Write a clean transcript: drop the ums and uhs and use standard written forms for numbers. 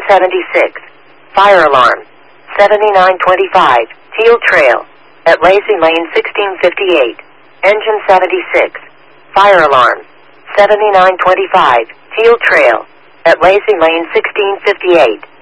76. Fire alarm. 7925. Teal Trail. At Lazy Lane 1658. Engine 76. Fire alarm. 7925. Teal Trail. At Lazy Lane 1658.